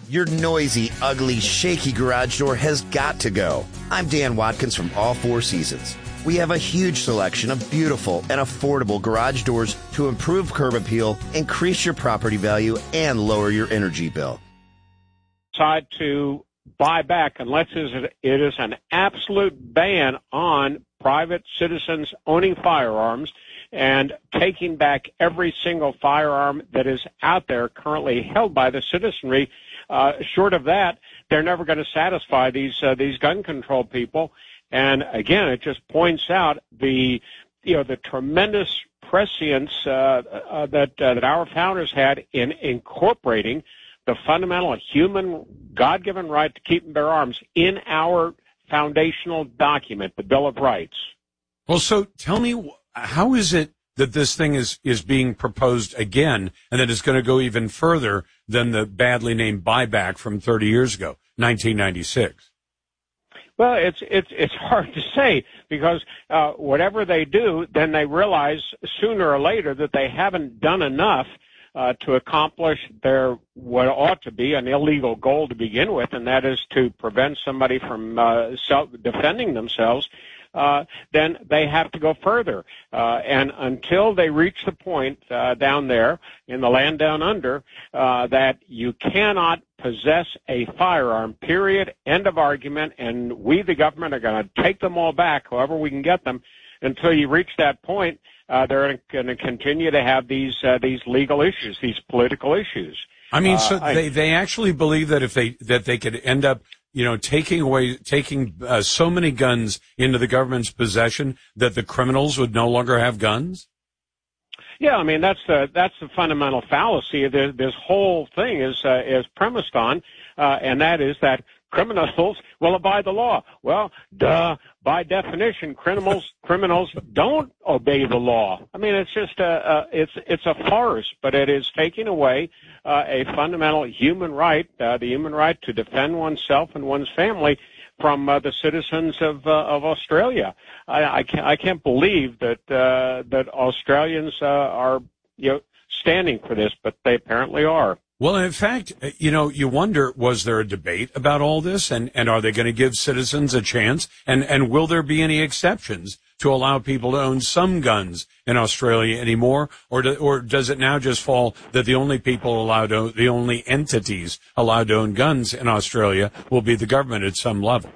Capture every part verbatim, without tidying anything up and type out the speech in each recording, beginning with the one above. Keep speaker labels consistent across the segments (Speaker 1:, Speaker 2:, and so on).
Speaker 1: Your noisy, ugly, shaky garage door has got to go. I'm Dan Watkins from All Four Seasons. We have a huge selection of beautiful and affordable garage doors to improve curb appeal, increase your property value, and lower your energy bill.
Speaker 2: Decide to buy back unless it is an absolute ban on private citizens owning firearms and taking back every single firearm that is out there currently held by the citizenry. Uh, short of that, they're never going to satisfy these uh, these gun control people. And again, it just points out the you know the tremendous prescience uh, uh, that uh, that our founders had in incorporating the fundamental human God-given right to keep and bear arms in our foundational document, the Bill of Rights.
Speaker 3: Well, so tell me, how is it that this thing is, is being proposed again and that it's going to go even further than the badly named buyback from thirty years ago, nineteen ninety-six?
Speaker 2: Well, it's it's it's hard to say because uh, whatever they do, then they realize sooner or later that they haven't done enough uh, to accomplish their what ought to be an illegal goal to begin with, and that is to prevent somebody from uh, self defending themselves. Uh, then they have to go further. Uh, and until they reach the point uh, down there in the land down under uh, that you cannot possess a firearm, period, end of argument, and we, the government, are going to take them all back, however we can get them, until you reach that point, uh, they're going to continue to have these uh, these legal issues, these political issues.
Speaker 3: I mean, so
Speaker 2: uh,
Speaker 3: they,
Speaker 2: I,
Speaker 3: they actually believe that if they that they could end up, you know, taking away, taking uh, so many guns into the government's possession that the criminals would no longer have guns?
Speaker 2: Yeah, I mean, that's the, that's the fundamental fallacy this, this whole thing is, uh, is premised on, uh, and that is that criminals will abide the law. Well, duh, by definition, criminals, criminals don't obey the law. I mean, it's just a, a it's, it's a farce, but it is taking away, uh, a fundamental human right, uh, the human right to defend oneself and one's family from uh, the citizens of uh, of Australia. I, I can't I can't believe that uh, that Australians uh, are you know standing for this, but they apparently are.
Speaker 3: Well, in fact, you know, you wonder, was there a debate about all this, and, and are they going to give citizens a chance, and, and will there be any exceptions to allow people to own some guns in Australia anymore, or do, or does it now just fall that the only people allowed to, the only entities allowed to own guns in Australia will be the government at some level?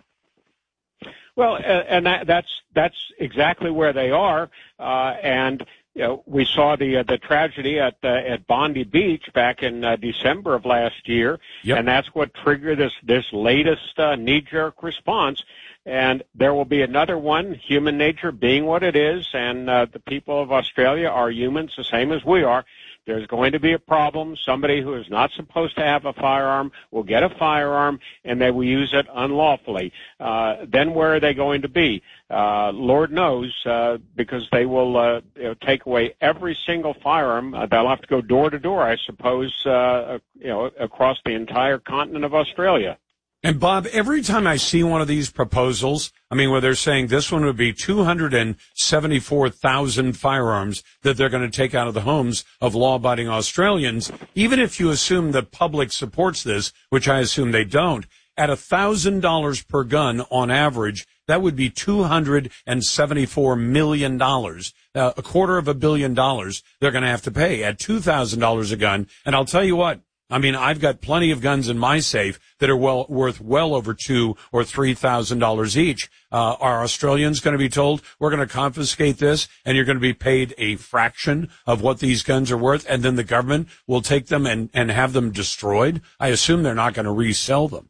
Speaker 2: Well, and that, that's that's exactly where they are, uh, and. You know, we saw the uh, the tragedy at uh, at Bondi Beach back in uh, December of last year,
Speaker 3: yep.
Speaker 2: And that's what triggered this this latest uh, knee-jerk response. And there will be another one, human nature being what it is, and uh, the people of Australia are humans the same as we are. There's going to be a problem. Somebody who is not supposed to have a firearm will get a firearm, and they will use it unlawfully. Uh, then where are they going to be? Uh, Lord knows, uh, because they will uh, you know, take away every single firearm. Uh, they'll have to go door to door, I suppose, uh, you know, across the entire continent of Australia.
Speaker 3: And Bob, every time I see one of these proposals, I mean, where they're saying this one would be two hundred seventy-four thousand firearms that they're going to take out of the homes of law-abiding Australians, even if you assume the public supports this, which I assume they don't, at one thousand dollars per gun on average, that would be two hundred seventy-four million dollars, uh, a quarter of a billion dollars they're going to have to pay at two thousand dollars a gun. And I'll tell you what, I mean, I've got plenty of guns in my safe that are well worth well over two or three thousand dollars each. Uh, are Australians going to be told we're going to confiscate this, and you're going to be paid a fraction of what these guns are worth, and then the government will take them and and have them destroyed? I assume they're not going to resell them.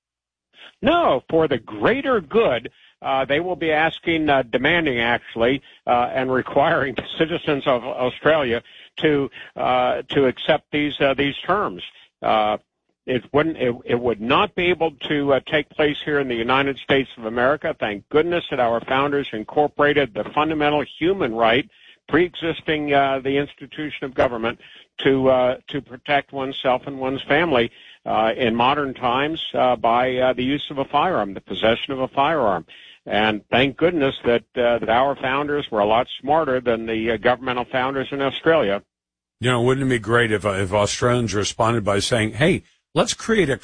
Speaker 2: No, for the greater good. Uh, they will be asking, uh, demanding actually, uh, and requiring citizens of Australia to uh, to accept these uh, these terms. Uh, it wouldn't. It, it would not be able to uh, take place here in the United States of America. Thank goodness that our founders incorporated the fundamental human right, pre-existing uh, the institution of government, to uh, to protect oneself and one's family uh, in modern times uh, by uh, the use of a firearm, the possession of a firearm. And thank goodness that uh, that our founders were a lot smarter than the uh, governmental founders in Australia.
Speaker 3: You know, wouldn't it be great if uh, if Australians responded by saying, "Hey, let's create a